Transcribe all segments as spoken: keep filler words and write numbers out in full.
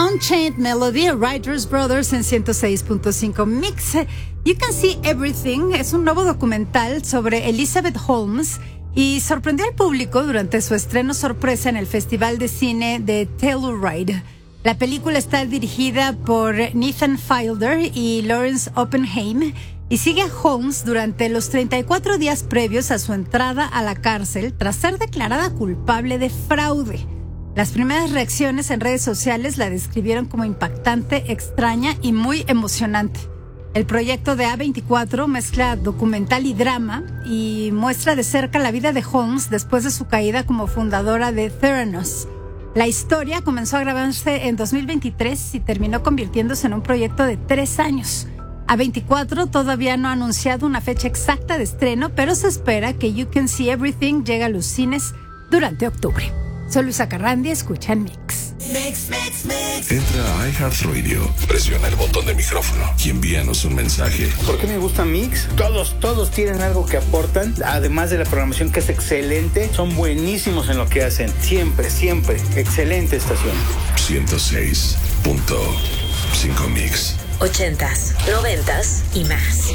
Unchained Melody, Writers Brothers en ciento seis punto cinco Mix. You Can See Everything es un nuevo documental sobre Elizabeth Holmes y sorprendió al público durante su estreno sorpresa en el Festival de Cine de Telluride. La película está dirigida por Nathan Fielder y Lawrence Oppenheim y sigue a Holmes durante los treinta y cuatro días previos a su entrada a la cárcel tras ser declarada culpable de fraude. Las primeras reacciones en redes sociales la describieron como impactante, extraña y muy emocionante. El proyecto de A veinticuatro mezcla documental y drama y muestra de cerca la vida de Holmes después de su caída como fundadora de Theranos. La historia comenzó a grabarse en dos mil veintitrés y terminó convirtiéndose en un proyecto de tres años. A veinticuatro todavía no ha anunciado una fecha exacta de estreno, pero se espera que You Can See Everything llegue a los cines durante octubre. Soy Luisa Carrandi, escucha en Mix. Mix, Mix, Mix. Entra a iHeartRadio, presiona el botón de micrófono y envíanos un mensaje. ¿Por qué me gusta Mix? Todos, todos tienen algo que aportan, además de la programación que es excelente, son buenísimos en lo que hacen. Siempre, siempre, excelente estación. ciento seis punto cinco Mix. Ochentas, noventas y más.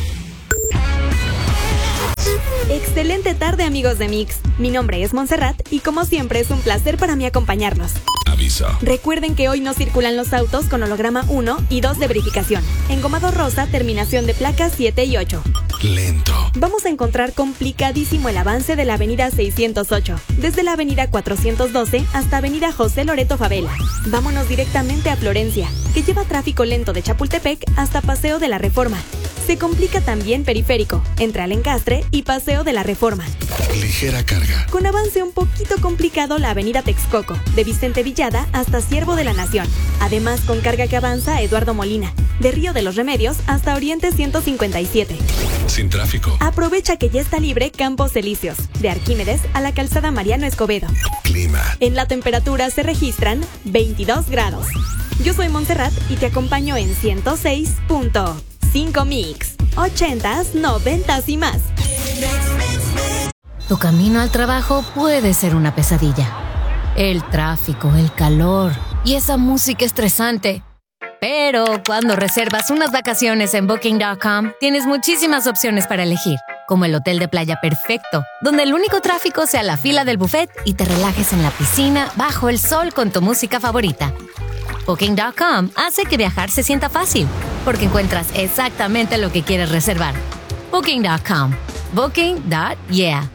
Excelente tarde, amigos de Mix. Mi nombre es Montserrat y como siempre es un placer para mí acompañarlos. Aviso. Recuerden que hoy no circulan los autos con holograma uno y dos de verificación. Engomado rosa, terminación de placas siete y ocho. Lento. Vamos a encontrar complicadísimo el avance de la avenida seiscientos ocho, desde la avenida cuatrocientos doce hasta avenida José Loreto Favela. Vámonos directamente a Florencia, que lleva tráfico lento de Chapultepec hasta Paseo de la Reforma. Se complica también Periférico, entre Alencastre y Paseo de la Reforma. Ligera carga. Con avance un poquito complicado la avenida Texcoco, de Vicente Villada hasta Ciervo de la Nación. Además con carga que avanza Eduardo Molina, de Río de los Remedios hasta Oriente ciento cincuenta y siete. Sin tráfico. Aprovecha que ya está libre Campos Elíseos, de Arquímedes a la calzada Mariano Escobedo. Clima. En la temperatura se registran veintidós grados. Yo soy Montserrat y te acompaño en ciento seis punto cinco Mix. Ochentas, noventas y más. Tu camino al trabajo puede ser una pesadilla. El tráfico, el calor y esa música estresante. Pero cuando reservas unas vacaciones en Booking punto com, tienes muchísimas opciones para elegir, como el hotel de playa perfecto, donde el único tráfico sea la fila del buffet y te relajes en la piscina bajo el sol con tu música favorita. Booking punto com hace que viajar se sienta fácil, porque encuentras exactamente lo que quieres reservar. Booking punto com. Booking. Yeah.